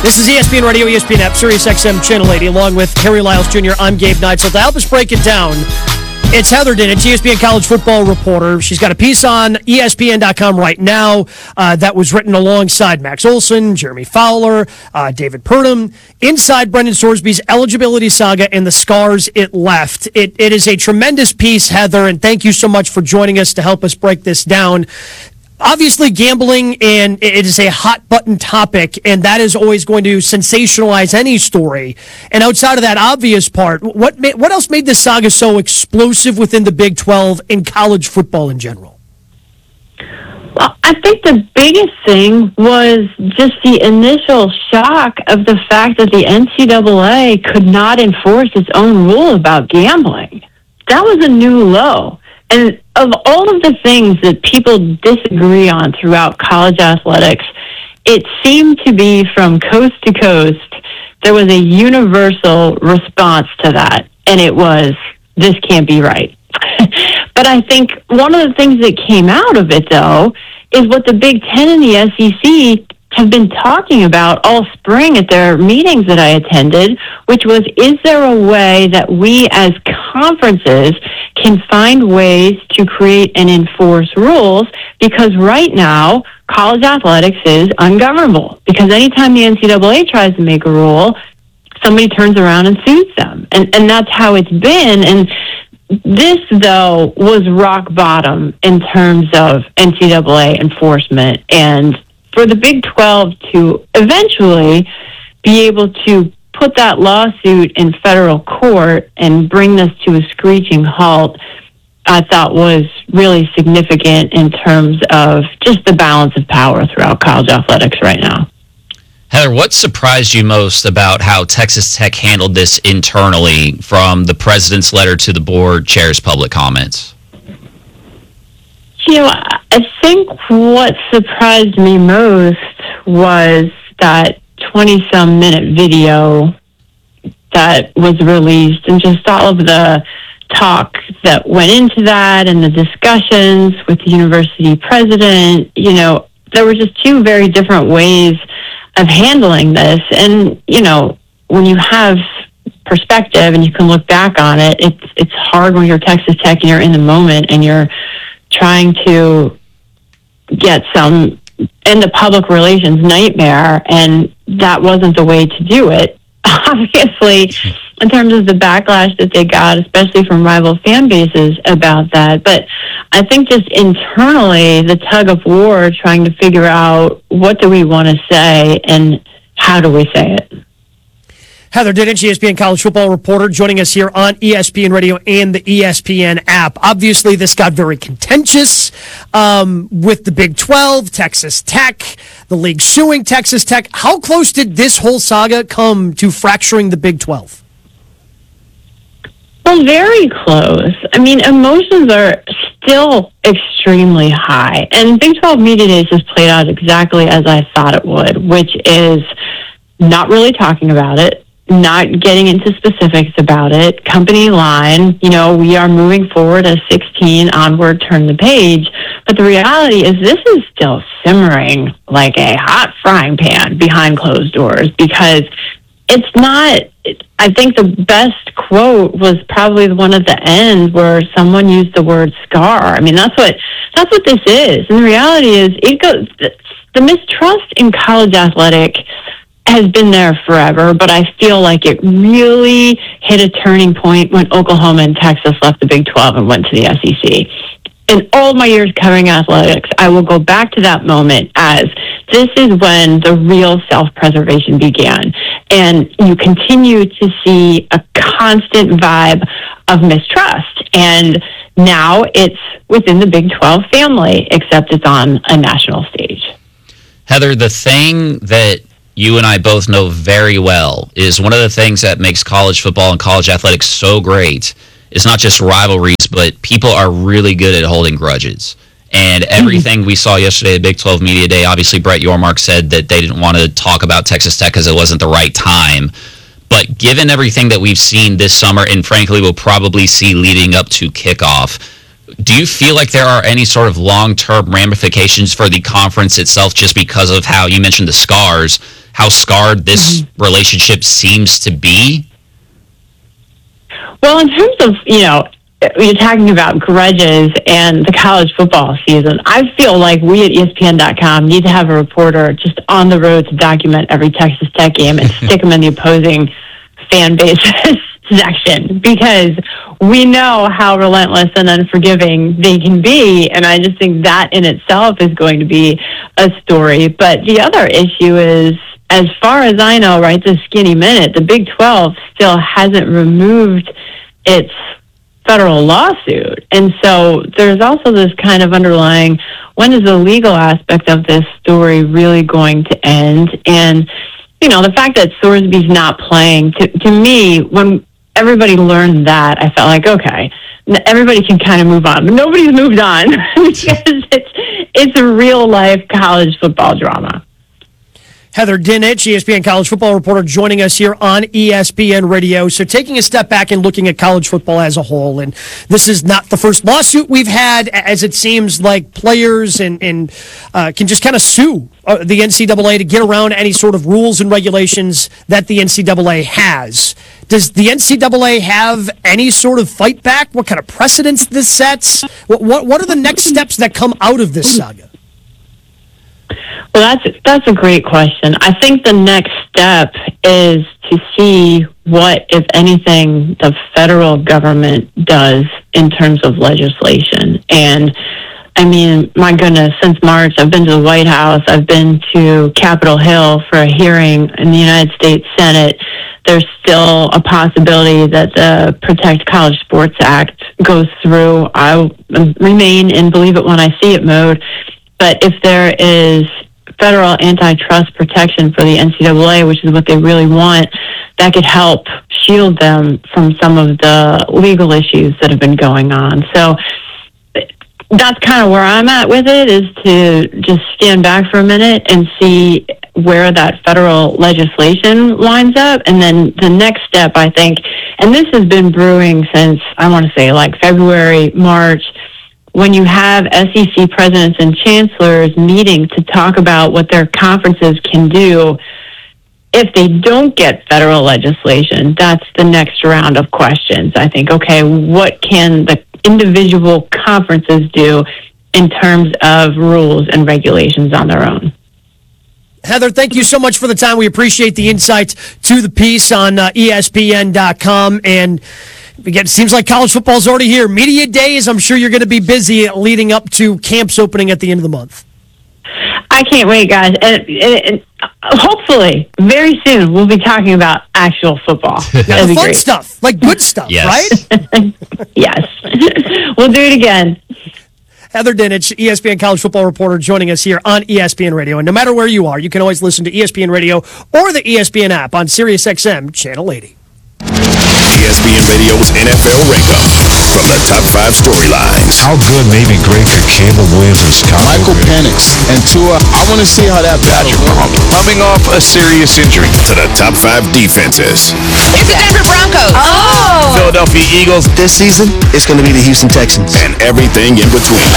This is ESPN Radio, ESPN app, Sirius XM Channel 80, along with Harry Lyles Jr. I'm Gabe Neitzel. To help us break it down, it's Heather Dinich, ESPN college football reporter. She's got a piece on ESPN.com right now that was written alongside Max Olson, Jeremy Fowler, David Purdom, inside Brendan Sorsby's eligibility saga and the scars it left. It is a tremendous piece, Heather, and thank you so much for joining us to help us break this down. Obviously, gambling, and it is a hot-button topic, and that is always going to sensationalize any story. And outside of that obvious part, what else made this saga so explosive within the Big 12 in college football in general? Well, I think the biggest thing was just the initial shock of the fact that the NCAA could not enforce its own rule about gambling. That was a new low. And of all of the things that people disagree on throughout college athletics, it seemed to be from coast to coast, there was a universal response to that. And it was, this can't be right. But I think one of the things that came out of it, though, is what the Big Ten and the SEC have been talking about all spring at their meetings that I attended, which was, is there a way that we as conferences can find ways to create and enforce rules? Because right now, college athletics is ungovernable. Because anytime the NCAA tries to make a rule, somebody turns around and sues them. And that's how it's been. And this, though, was rock bottom in terms of NCAA enforcement. And for the Big 12 to eventually be able to put that lawsuit in federal court and bring this to a screeching halt, I thought was really significant in terms of just the balance of power throughout college athletics right now. Heather, what surprised you most about how Texas Tech handled this internally, from the president's letter to the board chair's public comments? You know, I think what surprised me most was that 20-some minute video that was released, and just all of the talk that went into that and the discussions with the university president. You know, there were just two very different ways of handling this. And, you know, when you have perspective and you can look back on it, it's hard when you're Texas Tech and you're in the moment and you're trying to get some in the public relations nightmare, and that wasn't the way to do it. Obviously, in terms of the backlash that they got, especially from rival fan bases about that. But I think just internally, the tug of war trying to figure out what do we want to say and how do we say it. Heather Dinich, ESPN college football reporter, joining us here on ESPN Radio and the ESPN app. Obviously, this got very contentious with the Big 12, Texas Tech, the league suing Texas Tech. How close did this whole saga come to fracturing the Big 12? Well, very close. I mean, emotions are still extremely high. And Big 12 Media Days has played out exactly as I thought it would, which is not really talking about it, not getting into specifics about it, company line, you know, we are moving forward as 16, onward, turn the page. But the reality is this is still simmering like a hot frying pan behind closed doors, because it's not, I think the best quote was probably the one at the end where someone used the word scar. I mean, that's what this is. And the reality is the mistrust in college athletic has been there forever, but I feel like it really hit a turning point when Oklahoma and Texas left the Big 12 and went to the SEC. In all my years covering athletics, I will go back to that moment as this is when the real self-preservation began. And you continue to see a constant vibe of mistrust. And now it's within the Big 12 family, except it's on a national stage. Heather, the thing that you and I both know very well is one of the things that makes college football and college athletics so great is not just rivalries, but people are really good at holding grudges. And everything we saw yesterday at Big 12 Media Day, obviously Brett Yormark said that they didn't want to talk about Texas Tech because it wasn't the right time. But given everything that we've seen this summer, and frankly we'll probably see leading up to kickoff, do you feel like there are any sort of long-term ramifications for the conference itself just because of how you mentioned the scars, how scarred this relationship seems to be? Well, in terms of, you're talking about grudges and the college football season, I feel like we at ESPN.com need to have a reporter just on the road to document every Texas Tech game and stick them in the opposing fan base's section, because we know how relentless and unforgiving they can be, and I just think that in itself is going to be a story. But the other issue is, as far as I know, right this skinny minute, the Big 12 still hasn't removed its federal lawsuit. And so there's also this kind of underlying, when is the legal aspect of this story really going to end? And, the fact that Thorsby's not playing, to me, when everybody learned that, I felt like, okay, everybody can kind of move on. But nobody's moved on because it's a real-life college football drama. Heather Dinich, ESPN college football reporter, joining us here on ESPN Radio. So taking a step back and looking at college football as a whole, and this is not the first lawsuit we've had, as it seems like players and can just kind of sue the NCAA to get around any sort of rules and regulations that the NCAA has. Does the NCAA have any sort of fight back? What kind of precedents this sets? What are the next steps that come out of this saga? Well, that's a great question. I think the next step is to see what, if anything, the federal government does in terms of legislation. And I mean, my goodness, since March, I've been to the White House. I've been to Capitol Hill for a hearing in the United States Senate. There's still a possibility that the Protect College Sports Act goes through. I remain in believe it when I see it mode. But if there is federal antitrust protection for the NCAA, which is what they really want, that could help shield them from some of the legal issues that have been going on. So that's kind of where I'm at with it, is to just stand back for a minute and see where that federal legislation lines up. And then the next step, I think, and this has been brewing since, I want to say, like February, March, when you have SEC presidents and chancellors meeting to talk about what their conferences can do, if they don't get federal legislation, that's the next round of questions. I think, okay, what can the individual conferences do in terms of rules and regulations on their own? Heather, thank you so much for the time. We appreciate the insight to the piece on ESPN.com. And again, it seems like college football is already here. Media days, I'm sure you're going to be busy leading up to camps opening at the end of the month. I can't wait, guys. And hopefully, very soon, we'll be talking about actual football. Yeah, the fun stuff, like good stuff, yes. Right? Yes. We'll do it again. Heather Dinich, ESPN college football reporter, joining us here on ESPN Radio. And no matter where you are, you can always listen to ESPN Radio or the ESPN app on SiriusXM Channel 80. ESPN Radio's NFL Rankup from the top 5 storylines. How good maybe great could Caleb Williams and Scott Michael Penix and Tua. I want to see how that Patrick Mahomes coming off a serious injury. To the top 5 defenses. It's the Denver Broncos. Oh! Philadelphia Eagles. this season. It's going to be the Houston Texans. And everything in between.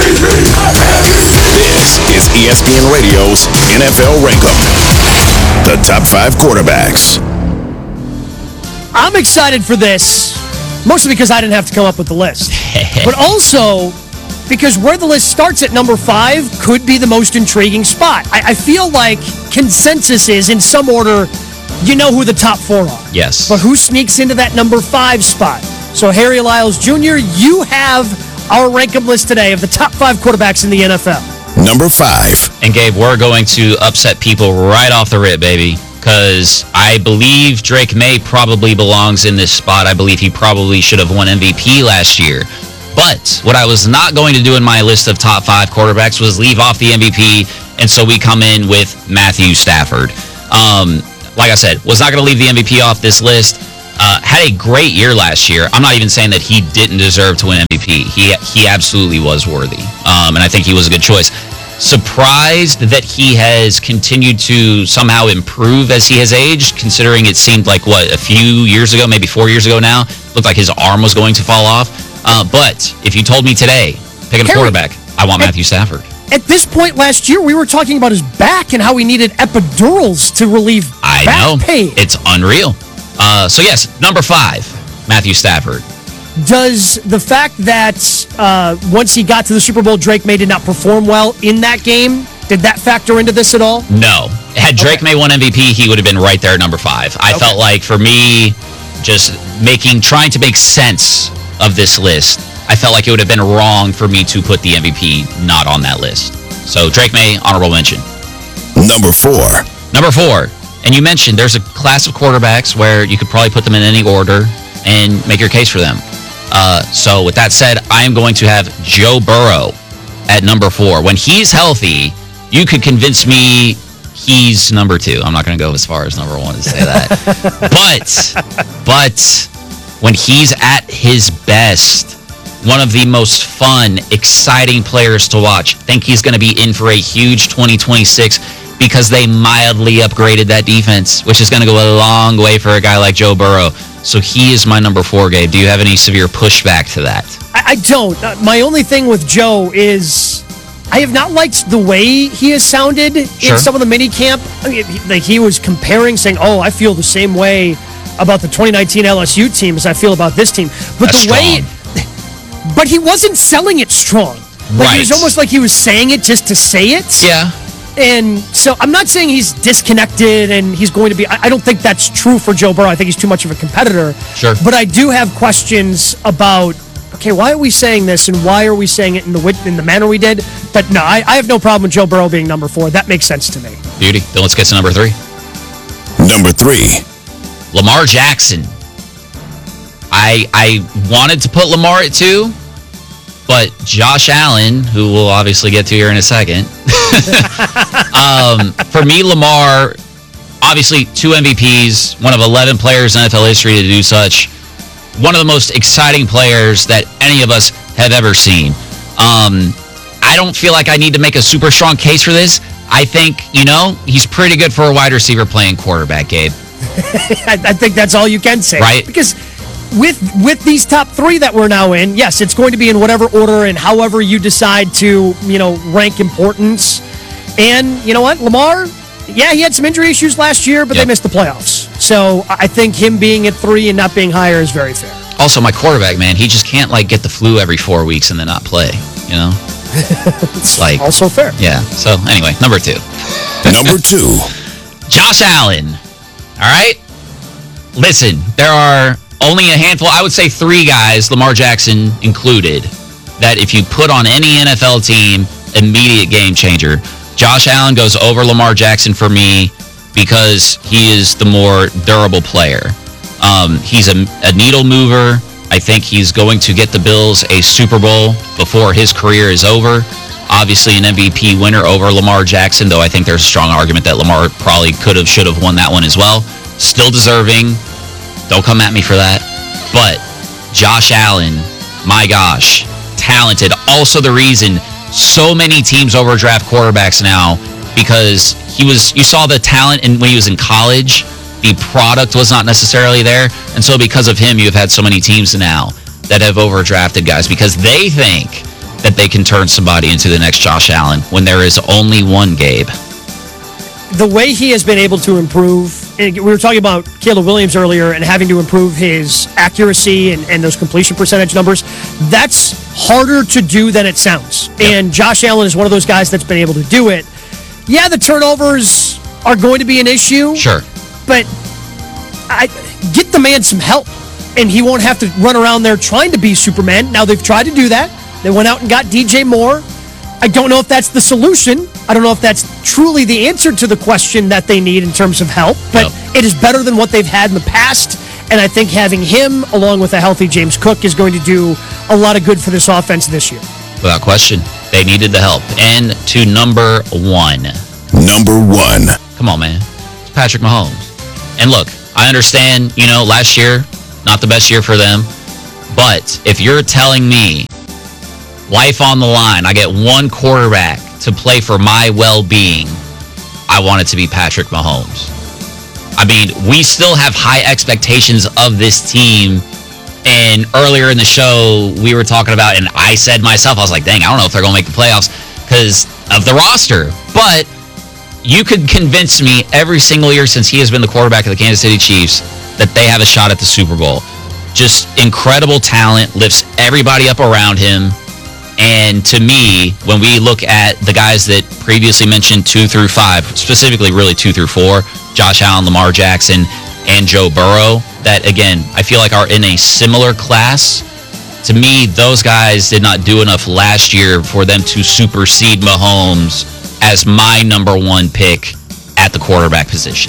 This is ESPN Radio's NFL Rankup. The top 5 quarterbacks. I'm excited for this, mostly because I didn't have to come up with the list, but also because where the list starts at number 5 could be the most intriguing spot. I feel like consensus is, in some order, you know who the top 4 are. Yes. But who sneaks into that number 5 spot? So Harry Lyles Jr., you have our rank-up list today of the top 5 quarterbacks in the NFL. Number 5. And Gabe, we're going to upset people right off the rip, baby. Because I believe Drake May probably belongs in this spot. I believe he probably should have won MVP last year. But what I was not going to do in my list of top 5 quarterbacks was leave off the MVP, and so we come in with Matthew Stafford. Like I said, was not going to leave the MVP off this list. Had a great year last year. I'm not even saying that he didn't deserve to win MVP. He absolutely was worthy, and I think he was a good choice. Surprised that he has continued to somehow improve as he has aged, considering it seemed like, a few years ago, maybe 4 years ago now, looked like his arm was going to fall off. But if you told me today, picking a quarterback, I want Matthew Stafford. At this point last year, we were talking about his back and how he needed epidurals to relieve back pain. It's unreal. So yes, number 5, Matthew Stafford. Does the fact that once he got to the Super Bowl, Drake May did not perform well in that game, did that factor into this at all? No. Had Drake May won MVP, he would have been right there at number 5. I felt like for me, just trying to make sense of this list, I felt like it would have been wrong for me to put the MVP not on that list. So Drake May, honorable mention. Number 4. Number 4. And you mentioned there's a class of quarterbacks where you could probably put them in any order and make your case for them. So with that said, I am going to have Joe Burrow at number 4. When he's healthy, you could convince me he's number 2. I'm not going to go as far as number 1 to say that. but when he's at his best, one of the most fun, exciting players to watch. Think he's going to be in for a huge 2026 because they mildly upgraded that defense, which is going to go a long way for a guy like Joe Burrow. So he is my number 4, Gabe. Do you have any severe pushback to that? I don't. My only thing with Joe is I have not liked the way he has sounded in some of the mini camp. I mean, like he was comparing, saying, "Oh, I feel the same way about the 2019 LSU team as I feel about this team." But That's the way, strong. but he wasn't selling it strong. Like it was almost like he was saying it just to say it. Yeah. And so I'm not saying he's disconnected and he's going to be. I don't think that's true for Joe Burrow. I think he's too much of a competitor. Sure. But I do have questions about, okay, why are we saying this and why are we saying it in the manner we did? But no, I have no problem with Joe Burrow being number 4. That makes sense to me. Beauty. Then let's get to number 3. Number 3. Lamar Jackson. I wanted to put Lamar at 2, but Josh Allen, who we'll obviously get to here in a second. For me, Lamar, obviously 2 MVPs, one of 11 players in NFL history to do such. One of the most exciting players that any of us have ever seen. I don't feel like I need to make a super strong case for this. I think, he's pretty good for a wide receiver playing quarterback, Gabe. I think that's all you can say. Right. Because with these top 3 that we're now in, yes, it's going to be in whatever order and however you decide to, rank importance. And you know what? Lamar, yeah, he had some injury issues last year, but they missed the playoffs. So I think him being at 3 and not being higher is very fair. Also, my quarterback, man, he just can't, get the flu every 4 weeks and then not play, It's also fair. Yeah. So anyway, number 2. Number 2. Josh Allen. All right? Listen, there are only a handful, I would say 3 guys, Lamar Jackson included, that if you put on any NFL team, immediate game changer. Josh Allen goes over Lamar Jackson for me because he is the more durable player. He's a needle mover. I think he's going to get the Bills a Super Bowl before his career is over. Obviously an MVP winner over Lamar Jackson, though I think there's a strong argument that Lamar probably should have won that one as well. Still deserving. Don't come at me for that. But Josh Allen, my gosh, talented. Also the reason so many teams overdraft quarterbacks now, because you saw the talent when he was in college. The product was not necessarily there. And so because of him, you have had so many teams now that have overdrafted guys because they think that they can turn somebody into the next Josh Allen when there is only one, Gabe. The way he has been able to improve, and we were talking about Caleb Williams earlier and having to improve his accuracy and those completion percentage numbers, that's harder to do than it sounds. Yep. And Josh Allen is one of those guys that's been able to do it. Yeah, the turnovers are going to be an issue. Sure. But get the man some help, and he won't have to run around there trying to be Superman. Now, they've tried to do that. They went out and got DJ Moore. I don't know if that's the solution. I don't know if that's truly the answer to the question that they need in terms of help, but it is better than what they've had in the past, and I think having him along with a healthy James Cook is going to do a lot of good for this offense this year. Without question. They needed the help. And to number 1. Number 1. Come on, man. It's Patrick Mahomes. And look, I understand, last year, not the best year for them, but if you're telling me life on the line, I get one quarterback to play for my well-being, I want it to be Patrick Mahomes. I mean, we still have high expectations of this team And earlier in the show, we were talking about, and I said myself, I was like, dang, I don't know if they're going to make the playoffs because of the roster. But you could convince me every single year since he has been the quarterback of the Kansas City Chiefs that they have a shot at the Super Bowl. Just incredible talent, lifts everybody up around him. And to me, when we look at the guys that previously mentioned 2 through 5, specifically really 2 through 4, Josh Allen, Lamar Jackson, and Joe Burrow, that, again, I feel like are in a similar class. To me, those guys did not do enough last year for them to supersede Mahomes as my number 1 pick at the quarterback position.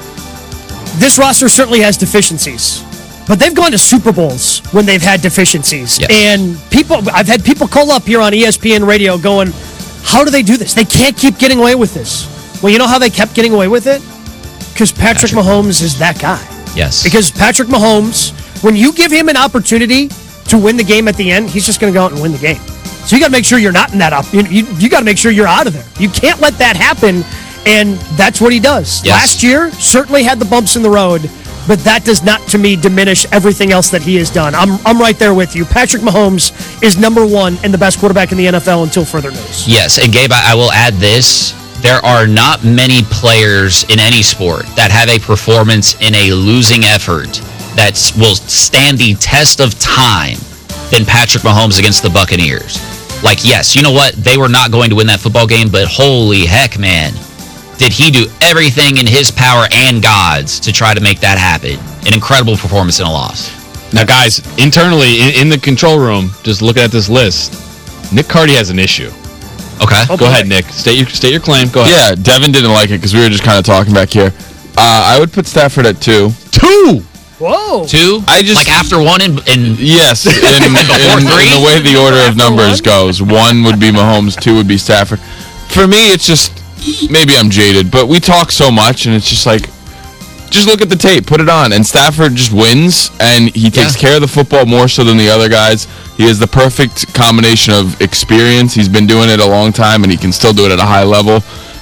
This roster certainly has deficiencies, but they've gone to Super Bowls when they've had deficiencies. Yes. And I've had people call up here on ESPN radio going, how do they do this? They can't keep getting away with this. Well, you know how they kept getting away with it? Because Patrick Mahomes is that guy. Yes. Because Patrick Mahomes, when you give him an opportunity to win the game at the end, he's just going to go out and win the game. So you got to make sure you're not in that up. You got to make sure you're out of there. You can't let that happen, and that's what he does. Yes. Last year, certainly had the bumps in the road, but that does not, to me, diminish everything else that he has done. I'm right there with you. Patrick Mahomes is number 1 and the best quarterback in the NFL until further news. Yes, and Gabe, I will add this. There are not many players in any sport that have a performance in a losing effort that will stand the test of time than Patrick Mahomes against the Buccaneers. Like, yes, you know what? They were not going to win that football game, but holy heck, man. Did he do everything in his power and God's to try to make that happen? An incredible performance in a loss. Now, guys, internally in the control room, just looking at this list, Nick Carty has an issue. Okay. Go ahead, Nick. State your claim. Go ahead. Yeah, Devin didn't like it because we were just kind of talking back here. I would put Stafford at 2. 2? Whoa. 2? Like after 1 and yes, in the way the order of numbers goes. 1 would be Mahomes, 2 would be Stafford. For me, it's just, maybe I'm jaded, but we talk so much, and it's just like, just look at the tape, put it on, and Stafford just wins, and he takes care of the football more so than the other guys. He has the perfect combination of experience. He's been doing it a long time, and he can still do it at a high level.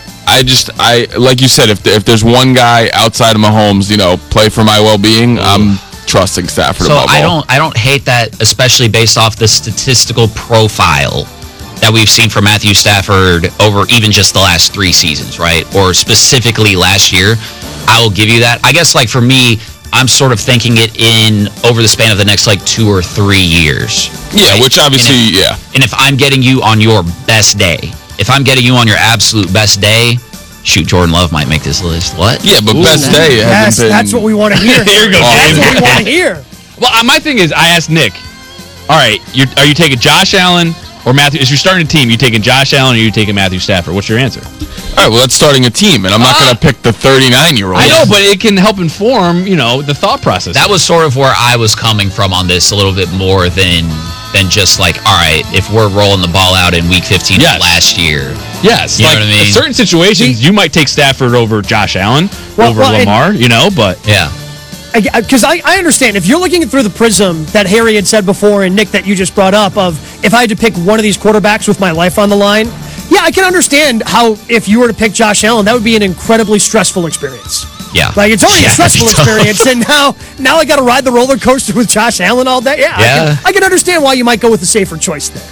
I like you said, if there's one guy outside of Mahomes, play for my well-being, I'm trusting Stafford. So I don't hate that, especially based off the statistical profile that we've seen from Matthew Stafford over even just the last 3 seasons, right? Or specifically last year. I will give you that. I guess, like, for me, I'm sort of thinking it in over the span of the next, 2 or 3 years. Yeah, right? Which obviously, And if I'm getting you on your best day, if I'm getting you on your absolute best day, shoot, Jordan Love might make this list. What? Yeah, but best day hasn't been... That's what we want to hear. Here we go. That's what we want to hear. Well, my thing is, I asked Nick, all right, are you taking Josh Allen or Matthew? If you're starting a team, you taking Josh Allen or you taking Matthew Stafford? What's your answer? All right, well, that's starting a team, and I'm not going to pick the 39-year-old. I know, but it can help inform, the thought process. That was sort of where I was coming from on this a little bit more than just all right, if we're rolling the ball out in week 15 of last year. Yes. You know what I mean? In certain situations, you might take Stafford over Josh Allen, over Lamar, but... Yeah. Because I understand, if you're looking through the prism that Harry had said before and Nick that you just brought up of if I had to pick one of these quarterbacks with my life on the line, yeah, I can understand how if you were to pick Josh Allen, that would be an incredibly stressful experience. Yeah. It's already a stressful experience, and now I got to ride the roller coaster with Josh Allen all day. Yeah. I can understand why you might go with the safer choice there.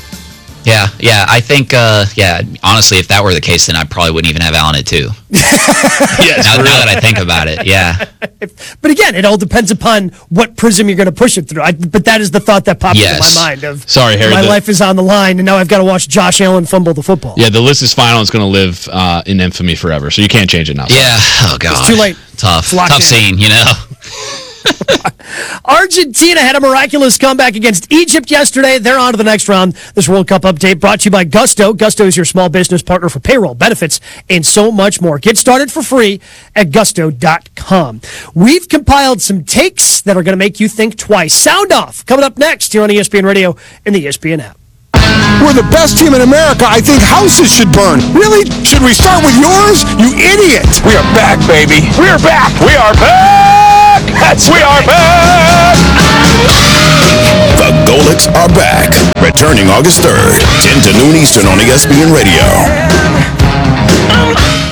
Yeah. I think, honestly, if that were the case, then I probably wouldn't even have Allen at 2. Yes, now that I think about it, yeah. But again, it all depends upon what prism you're going to push it through. But that is the thought that popped into my mind of, sorry, Harry, my life is on the line, and now I've got to watch Josh Allen fumble the football. Yeah, the list is final. It's going to live in infamy forever, so you can't change it now. Yeah, oh, God. It's too late. Tough scene, Argentina had a miraculous comeback against Egypt yesterday. They're on to the next round. This World Cup update brought to you by Gusto. Gusto is your small business partner for payroll, benefits, and so much more. Get started for free at gusto.com. We've compiled some takes that are going to make you think twice. Sound Off coming up next here on ESPN Radio and the ESPN app. We're the best team in America. I think houses should burn. Really? Should we start with yours? You idiot! We are back, baby. We are back. We are back. We are back. The Golics are back. Returning August 3rd, 10 to noon Eastern on ESPN Radio.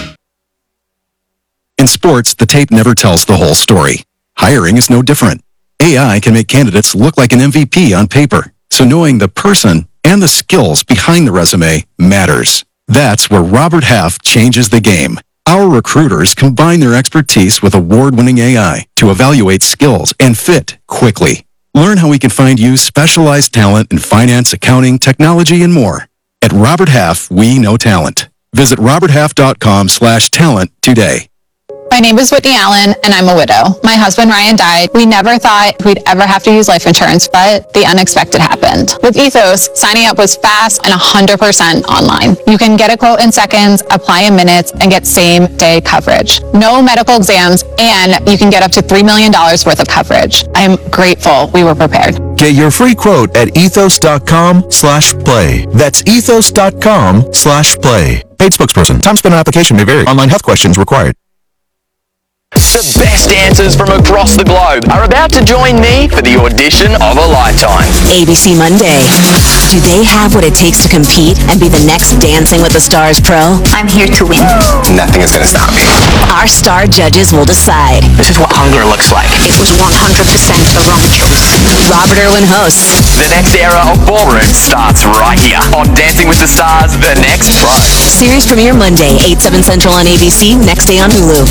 In sports, the tape never tells the whole story. Hiring is no different. AI can make candidates look like an MVP on paper. So knowing the person and the skills behind the resume matters. That's where Robert Half changes the game. Our recruiters combine their expertise with award-winning AI to evaluate skills and fit quickly. Learn how we can find you specialized talent in finance, accounting, technology, and more. At Robert Half, we know talent. Visit roberthalf.com/talent today. My name is Whitney Allen, and I'm a widow. My husband, Ryan, died. We never thought we'd ever have to use life insurance, but the unexpected happened. With Ethos, signing up was fast and 100% online. You can get a quote in seconds, apply in minutes, and get same-day coverage. No medical exams, and you can get up to $3 million worth of coverage. I'm grateful we were prepared. Get your free quote at ethos.com/play. That's ethos.com/play. Paid spokesperson. Time spent on application may vary. Online health questions required. The best dancers from across the globe are about to join me for the audition of a lifetime. ABC Monday. Do they have what it takes to compete and be the next Dancing with the Stars pro? I'm here to win. Nothing is going to stop me. Our star judges will decide. This is what hunger looks like. It was 100% the wrong choice. Robert Irwin hosts. The next era of ballroom starts right here on Dancing with the Stars, The Next Pro. Series premiere Monday, 8/7 Central on ABC, next day on Hulu.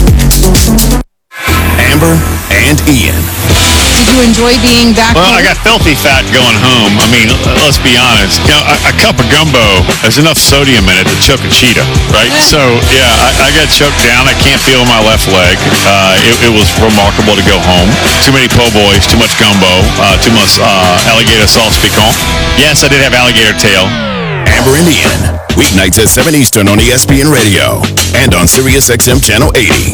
Amber and Ian. Did you enjoy being back Well, home? I got filthy fat going home. I mean, let's be honest. You know, a cup of gumbo has enough sodium in it to choke a cheetah, right? So, yeah, I got choked down. I can't feel my left leg. It was remarkable to go home. Too many po' boys, too much gumbo, too much alligator sauce piquant. Yes, I did have alligator tail. Amber and Ian. Weeknights at 7 Eastern on ESPN Radio and on Sirius XM Channel 80.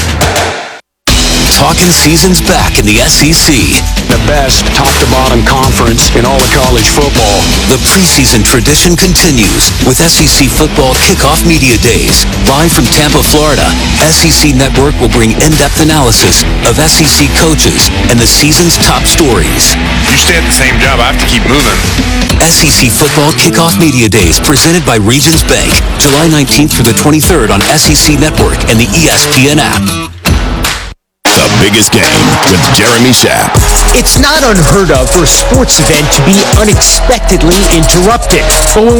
Talking season's back in the SEC. The best top-to-bottom conference in all of college football. The preseason tradition continues with SEC Football Kickoff Media Days. Live from Tampa, Florida, SEC Network will bring in-depth analysis of SEC coaches and the season's top stories. You stay at the same job, I have to keep moving. SEC Football Kickoff Media Days presented by Regions Bank, July 19th through the 23rd on SEC Network and the ESPN app. The biggest game with Jeremy Schaap. It's not unheard of for a sports event to be unexpectedly interrupted. But when